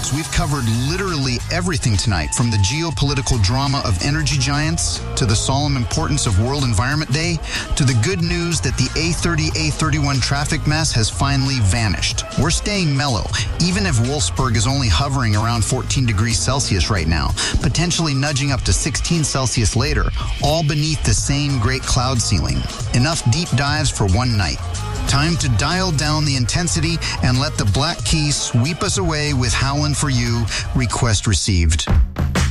We've covered literally everything tonight, from the geopolitical drama of energy giants to the solemn importance of World Environment Day to the good news that the A30, A31 traffic mess has finally vanished. We're staying mellow, even if Wolfsburg is only hovering around 14 degrees Celsius right now, potentially nudging up to 16 Celsius later, all beneath the same great cloud ceiling. Enough deep dives for one night. Time to dial down the intensity and let the Black Keys sweep us away with Howlin' For You. Request received.